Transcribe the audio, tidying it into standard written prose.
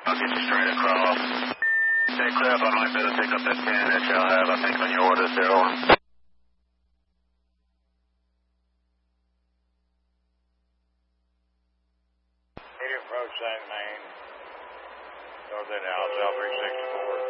I'll get you straight across. Hey, Cliff, I might better pick up that 10 that y'all have, I think, on your orders there. Medium approach, San Main. North end out, L 364.